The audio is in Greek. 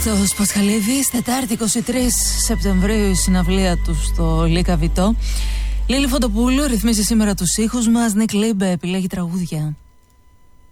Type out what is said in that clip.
Σταύρτος Πασχαλίδης, Τετάρτη 23 Σεπτεμβρίου, η συναυλία του στο Λίκα Βιτό. Λίλη Φωτοπούλου ρυθμίζει σήμερα τους ήχους μας. Νικ Λίμπε επιλέγει τραγούδια.